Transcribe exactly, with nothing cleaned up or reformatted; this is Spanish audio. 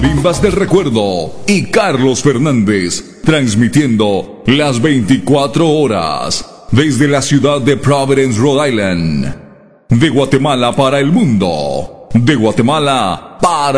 Marimbas del Recuerdo y Carlos Fernández, transmitiendo las veinticuatro horas desde la ciudad de Providence, Rhode Island. De Guatemala para el mundo. De Guatemala para